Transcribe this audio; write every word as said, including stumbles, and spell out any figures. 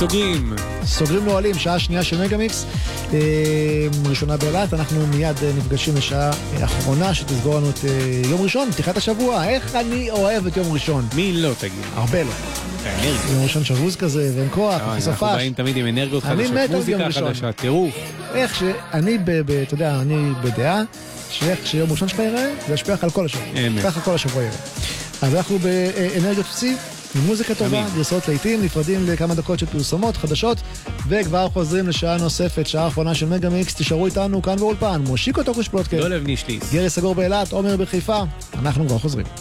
סוגרים. סוגרים נועלים, שעה שנייה של מגה-מיקס. ראשונה באילת, אנחנו מיד נפגשים לשעה אחרונה שתסגור לנו את יום ראשון, פתיחת השבוע. איך אני אוהב את יום ראשון. מי לא תגיד? הרבה לא. יום ראשון שבוז כזה, ואין כוח, אנחנו באים תמיד עם אנרגיות חדשות, מוזיקה חדשה, טירוף. איך שאני, אתה יודע, אני בדעה, שאיך שיום ראשון שלך יראה, זה ישפיע על כל השבוע. ככה כל השבוע יראה. אז אנחנו באנרגיות פסיק, עם מוזיקה טובה, גרסאות לעיתים, נפרדים לכמה דקות של פרסומות חדשות, וכבר חוזרים לשעה נוספת, שעה האחרונה של מגה-מיקס. תישארו איתנו כאן באולפן, מושיקו תוקוש פלוטקר, דולב נישליס, גרי סגור באילת, עומר בחיפה. אנחנו כבר חוזרים.